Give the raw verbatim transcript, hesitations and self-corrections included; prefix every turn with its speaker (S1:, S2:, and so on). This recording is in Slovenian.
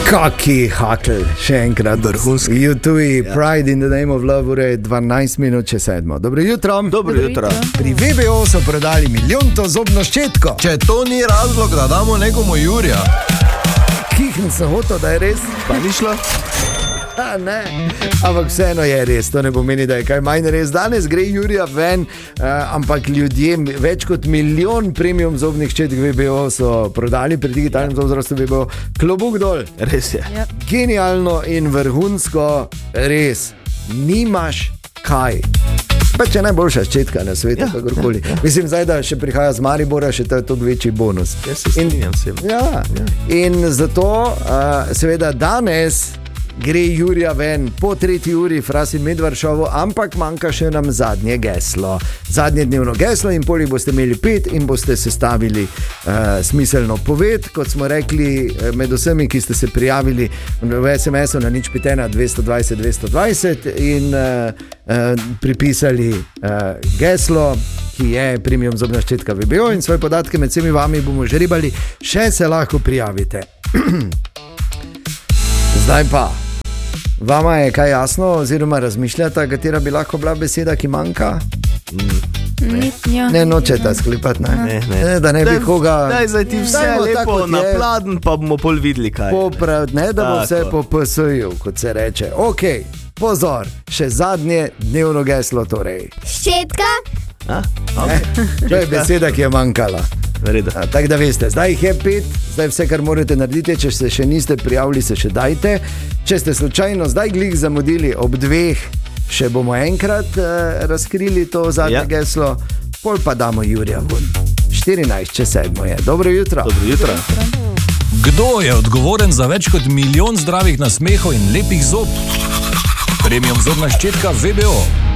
S1: Kaki hakl, še enkrat.
S2: Vrhunski.
S1: YouTube, ja. Pride in the name of love, ure dvanajst minut čez sedmo. Dobro jutro.
S2: Dobro jutro.
S1: Pri V B O so prodali milijonto zobno ščetko.
S2: Če to ni razlog, da damo nekomu Jurija.
S1: Kihn sem hotel, da je res.
S2: Pa ni šlo?
S1: A, ne. Ampak vseeno je res, to ne pomeni, da je kaj manj res. Danes gre Jurija ven, uh, ampak ljudje, več kot milijon premium zobnih ščetk V B O so prodali pri digitalnem zobozdravstvu V B O. Klobuk dol.
S2: Res je.
S3: Ja.
S1: Genialno in vrhunsko, res. Nimaš kaj. Pa če najboljša ščetka na svetu, ja, kakorkoli. Ja, ja. Mislim, zdaj, da še prihaja z Maribora, še to je toliko večji bonus.
S2: Jaz se strinjam s tem.
S1: Ja. Ja. In zato, uh, seveda, danes gre Jurija ven po tretji uri Fras in Medvard šovu, ampak manjka še nam zadnje geslo. Zadnje dnevno geslo in pol jih boste imeli pet in boste sestavili uh, smiselno poved. Kot smo rekli, med vsemi, ki ste se prijavili v es em esu na nič pet ena dvesto dvajset dvesto dvajset in uh, uh, pripisali uh, geslo, ki je premium zobna ščetka V B O, in svoje podatke med vsemi vami bomo žrebali, še se lahko prijavite. Zdaj pa, vama je kaj jasno, oziroma razmišljata, katera bi lahko bila beseda, ki manjka?
S3: Ne,
S1: ne nočeta sklepati, ne?
S2: Ne, ne.
S1: Ne, da ne bi koga...
S2: Daj, zdaj ti vse
S1: Dajmo
S2: lepo
S1: tako,
S2: na
S1: je.
S2: pladen, pa bomo pol videli kaj.
S1: Poprav, ne, da bo
S2: Tako.
S1: vse po P S ju, kot se reče. Ok, pozor, še zadnje dnevno geslo torej.
S4: Ščetka.
S2: A?
S1: Ne?
S2: Okay.
S1: To je beseda, ki je manjkala.
S2: Verjetno.
S1: Tako da veste, zdaj jih je pet, zdaj vse, kar morate narediti, če se še niste prijavili, se še dajte. Če ste slučajno zdaj glih zamudili ob dveh, še bomo enkrat uh, razkrili to zadnje ja. geslo, pol pa damo Jurija ven. štirinajst čez sedmo je. Dobro jutro.
S2: Dobro jutro.
S5: Kdo je odgovoren za več kot milijon zdravih nasmehov in lepih zob? Premium zobna ščetka V B O.